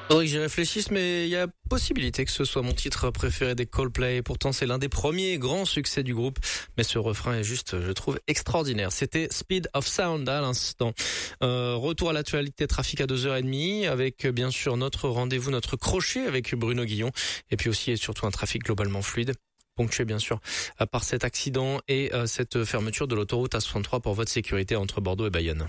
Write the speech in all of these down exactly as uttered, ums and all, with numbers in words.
Faudrait que j'y réfléchisse, mais il y a possibilité que ce soit mon titre préféré des Coldplay. Pourtant, c'est l'un des premiers grands succès du groupe. Mais ce refrain est juste, je trouve, extraordinaire. C'était Speed of Sound à l'instant. Euh, retour à l'actualité trafic à deux heures trente avec, bien sûr, notre rendez-vous, notre crochet avec Bruno Guillon. Et puis aussi et surtout un trafic globalement fluide, ponctué bien sûr par cet accident et euh, cette fermeture de l'autoroute A soixante-trois pour votre sécurité entre Bordeaux et Bayonne.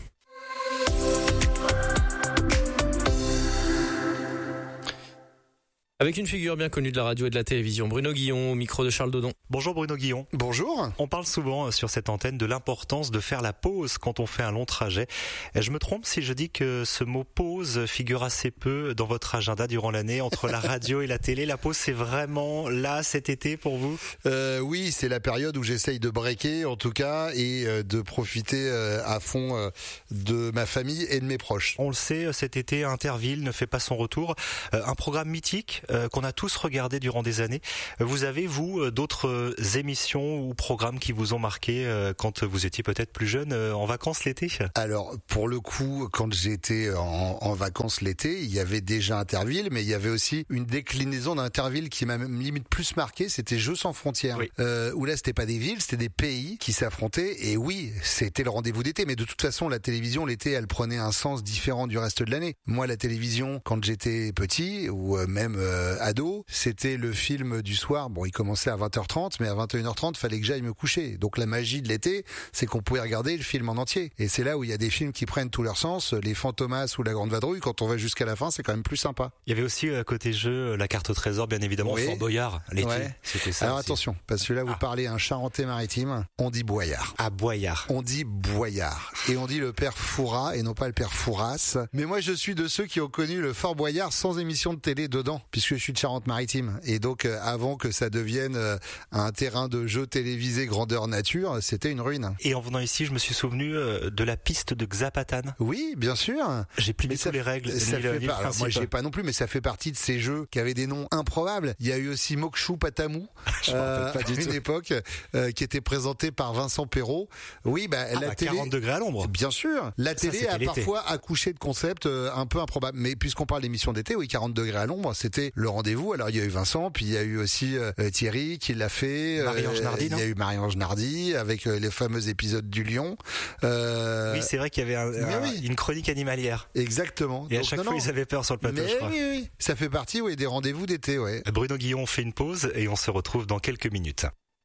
Avec une figure bien connue de la radio et de la télévision, Bruno Guillon, au micro de Charles Dodon. Bonjour Bruno Guillon. Bonjour. On parle souvent sur cette antenne de l'importance de faire la pause quand on fait un long trajet. Je me trompe si je dis que ce mot pause figure assez peu dans votre agenda durant l'année entre la radio et la télé. La pause, c'est vraiment là cet été pour vous ? euh, Oui, c'est la période où j'essaye de breaker en tout cas et euh, de profiter euh, à fond euh, de ma famille et de mes proches. On le sait, cet été, Interville ne fait pas son retour. Euh, un programme mythique Euh, qu'on a tous regardé durant des années. Vous avez, vous, euh, d'autres euh, émissions ou programmes qui vous ont marqué euh, quand vous étiez peut-être plus jeune, euh, en vacances l'été ? Alors, pour le coup, quand j'étais en, en vacances l'été, il y avait déjà Interville, mais il y avait aussi une déclinaison d'Interville qui m'a même limite plus marqué, c'était Jeux sans frontières. Oui. Euh, où là, c'était pas des villes, c'était des pays qui s'affrontaient, et oui, c'était le rendez-vous d'été, mais de toute façon, la télévision, l'été, elle prenait un sens différent du reste de l'année. Moi, la télévision, quand j'étais petit, ou euh, même euh, ado, c'était le film du soir. Bon, il commençait à vingt heures trente, mais à vingt et une heures trente, fallait que j'aille me coucher. Donc la magie de l'été, c'est qu'on pouvait regarder le film en entier. Et c'est là où il y a des films qui prennent tout leur sens. Les Fantomas ou La Grande Vadrouille, quand on va jusqu'à la fin, c'est quand même plus sympa. Il y avait aussi à côté jeu la carte au trésor, bien évidemment, Oui. Fort Boyard l'été. Ouais. C'était ça. Alors aussi. attention, parce que là vous Ah. parlez un Charentais-Maritime, on dit Boyard. À Boyard. On dit Boyard. Et on dit le père Fouras et non pas le père Fouras. Mais moi je suis de ceux qui ont connu le Fort Boyard sans émission de télé dedans, puisque je suis de Charente-Maritime. Et donc euh, avant que ça devienne euh, un terrain de jeu télévisé grandeur nature, c'était une ruine. Et en venant ici, je me suis souvenu euh, de la piste de Xapatan. Oui, bien sûr. J'ai plié Mais tous ça, les règles. ça ni le- fait ni le pas, alors moi principe. j'ai pas non plus, mais ça fait partie de ces jeux qui avaient des noms improbables. Il y a eu aussi Mokshu Patamou Je me rappelle pas à du une tout. époque euh, qui était présenté par Vincent Perrault. Oui, bah Ah, la bah, télé. quarante degrés à l'ombre. Bien sûr, la Ça, télé c'était a l'été. parfois accouché de concepts euh, un peu improbables. Mais puisqu'on parle d'émission d'été, oui, quarante degrés à l'ombre, c'était le rendez-vous. Alors il y a eu Vincent, puis il y a eu aussi euh, Thierry qui l'a fait. Marie-Ange Nardi, Il y non a eu Marie-Ange Nardi avec euh, les fameux épisodes du Lion. Euh, Oui, c'est vrai qu'il y avait un- mais un- oui. une chronique animalière. Exactement. Et à Donc, chaque non, fois, non. ils avaient peur sur le plateau, Mais je crois. oui, oui, ça fait partie oui, des rendez-vous d'été, ouais. Bruno Guillon fait une pause et on se retrouve dans quelques minutes.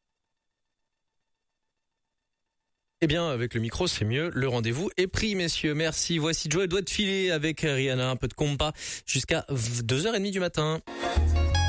Eh bien, avec le micro, c'est mieux. Le rendez-vous est pris, messieurs. Merci. Voici Joe doit de filer avec Rihanna, un peu de compas jusqu'à deux heures trente du matin.